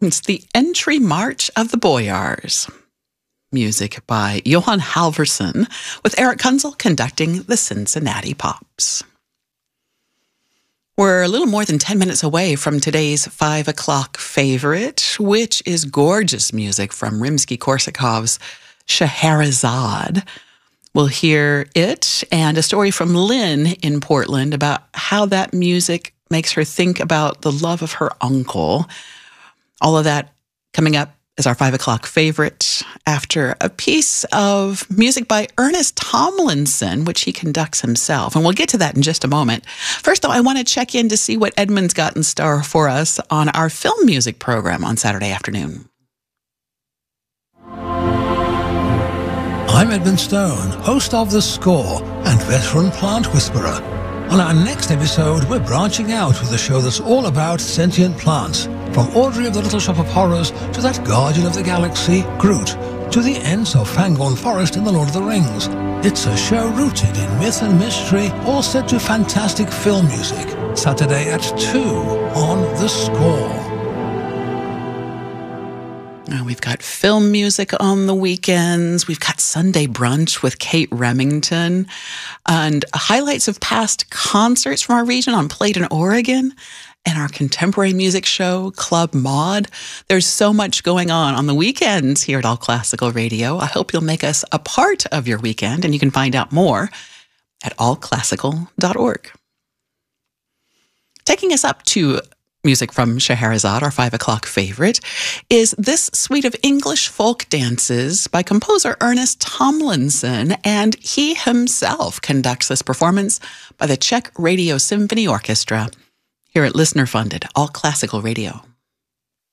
It's the Entry March of the Boyars. Music by Johan Halvorsen, with Eric Kunzel conducting the Cincinnati Pops. We're a little more than 10 minutes away from today's 5 o'clock favorite, which is gorgeous music from Rimsky-Korsakov's Scheherazade. We'll hear it and a story from Lynn in Portland about how that music makes her think about the love of her uncle. All of that coming up as our 5 o'clock favorite after a piece of music by Ernest Tomlinson, which he conducts himself. And we'll get to that in just a moment. First, though, I want to check in to see what Edmund's got in store for us on our film music program on Saturday afternoon. I'm Edmund Stone, host of The Score and veteran plant whisperer. On our next episode, we're branching out with a show that's all about sentient plants. From Audrey of the Little Shop of Horrors to that Guardian of the Galaxy, Groot, to the Ents of Fangorn Forest in The Lord of the Rings. It's a show rooted in myth and mystery, all set to fantastic film music. Saturday at 2 on The Score. We've got film music on the weekends. We've got Sunday brunch with Kate Remington and highlights of past concerts from our region on Played in Oregon and our contemporary music show, Club Mod. There's so much going on the weekends here at All Classical Radio. I hope you'll make us a part of your weekend, and you can find out more at allclassical.org. Taking us up to music from Scheherazade, our 5 o'clock favorite, is this suite of English folk dances by composer Ernest Tomlinson, and he himself conducts this performance by the Czech Radio Symphony Orchestra here at listener-funded All Classical Radio.